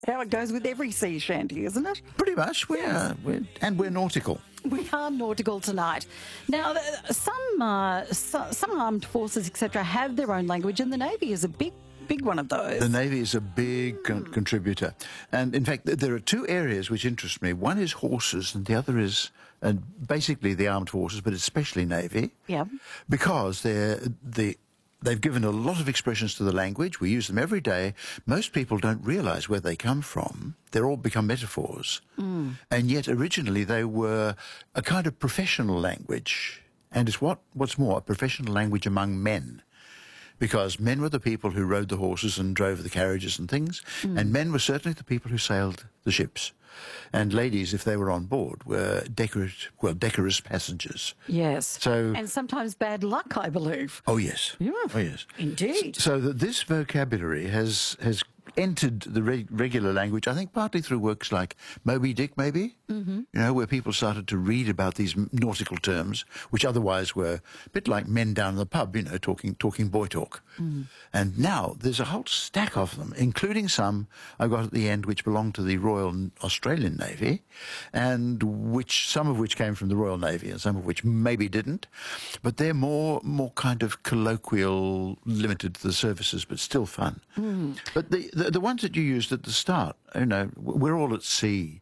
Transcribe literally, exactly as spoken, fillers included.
how it goes with every sea shanty, isn't it? Pretty much, we are, we're, and we're nautical. We are nautical tonight. Now, th- some uh, so, some armed forces, et cetera, have their own language, and the Navy is a big, big one of those. The Navy is a big con- contributor. And in fact, th- there are two areas which interest me. One is horses, and the other is and basically the armed forces, but especially Navy. Yeah. Because they're the They've given a lot of expressions to the language. We use them every day. Most people don't realise where they come from. They're all become metaphors. Mm. And yet originally they were a kind of professional language. And it's what, what's more, a professional language among men. Because men were the people who rode the horses and drove the carriages and things. Mm. And men were certainly the people who sailed the ships. And ladies, if they were on board, were decorous, well, decorous passengers. Yes. So, and sometimes bad luck, I believe. Oh, yes. Yeah. Oh, yes. Indeed. So that this vocabulary has has entered the reg regular language, I think partly through works like Moby Dick, maybe, mm-hmm. you know, where people started to read about these nautical terms, which otherwise were a bit like men down in the pub, you know, talking talking boy talk. Mm. And now there's a whole stack of them, including some I got at the end which belonged to the Royal Australian Navy, and which some of which came from the Royal Navy and some of which maybe didn't. But they're more more kind of colloquial, limited to the services, but still fun. Mm. But the The, the ones that you used at the start, you know, we're all at sea.